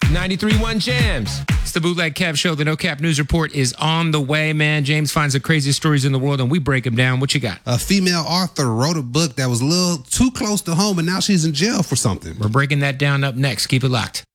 93.1 Jams. It's the Bootleg Kev Show. The No Cap News Report is on the way, man. James finds the craziest stories in the world, and we break them down. What you got? A female author wrote a book that was a little too close to home, and now she's in jail for something. We're breaking that down up next. Keep it locked.